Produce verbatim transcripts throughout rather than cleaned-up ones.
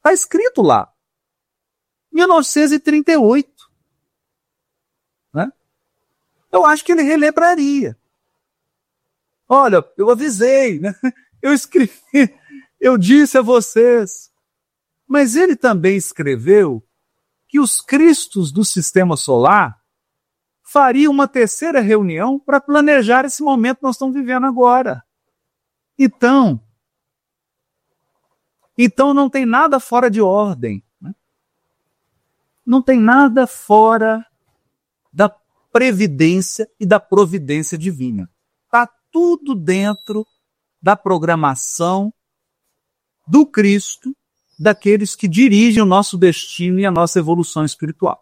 Está escrito lá. mil novecentos e trinta e oito. Né? Eu acho que ele relembraria. Olha, eu avisei, né? Eu escrevi, eu disse a vocês. Mas ele também escreveu que os cristos do sistema solar fariam uma terceira reunião para planejar esse momento que nós estamos vivendo agora. Então, então não tem nada fora de ordem. Né? Não tem nada fora da previdência e da providência divina. Está tudo dentro da programação do Cristo, daqueles que dirigem o nosso destino e a nossa evolução espiritual.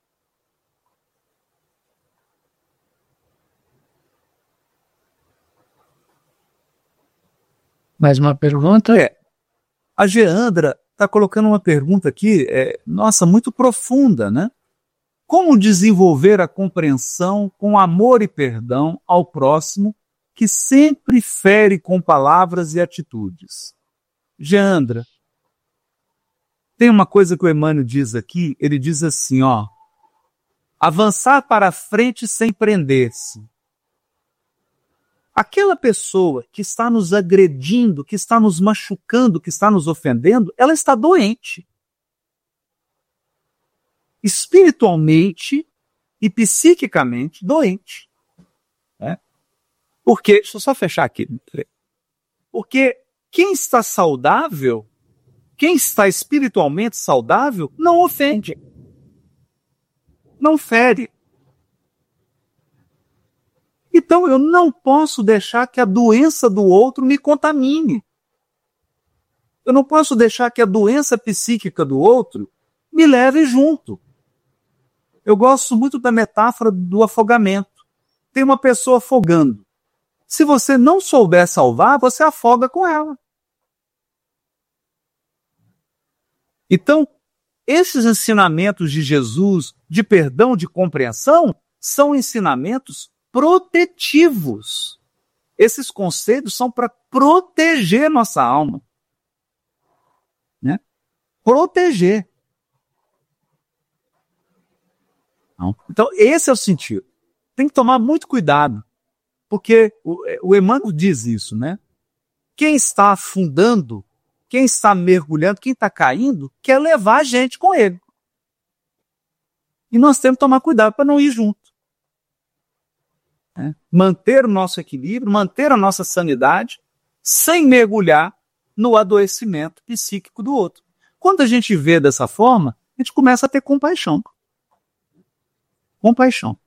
Mais uma pergunta? É. A Geandra está colocando uma pergunta aqui, é, nossa, muito profunda, né? Como desenvolver a compreensão com amor e perdão ao próximo que sempre fere com palavras e atitudes? Geandra, tem uma coisa que o Emmanuel diz aqui, ele diz assim, ó, avançar para a frente sem prender-se. Aquela pessoa que está nos agredindo, que está nos machucando, que está nos ofendendo, ela está doente. Espiritualmente e psiquicamente doente. Né? Porque, deixa eu só fechar aqui. Porque quem está saudável, quem está espiritualmente saudável, não ofende. Não fere. Então eu não posso deixar que a doença do outro me contamine. Eu não posso deixar que a doença psíquica do outro me leve junto. Eu gosto muito da metáfora do afogamento. Tem uma pessoa afogando. Se você não souber salvar, você afoga com ela. Então, esses ensinamentos de Jesus, de perdão, de compreensão, são ensinamentos protetivos. Esses conselhos são para proteger nossa alma. Né? Proteger. Não. Então, esse é o sentido. Tem que tomar muito cuidado, porque o, o Emmanuel diz isso, né? Quem está afundando, quem está mergulhando, quem está caindo, quer levar a gente com ele. E nós temos que tomar cuidado para não ir junto. É. Manter o nosso equilíbrio, manter a nossa sanidade, sem mergulhar no adoecimento psíquico do outro. Quando a gente vê dessa forma, a gente começa a ter compaixão. Compaixão.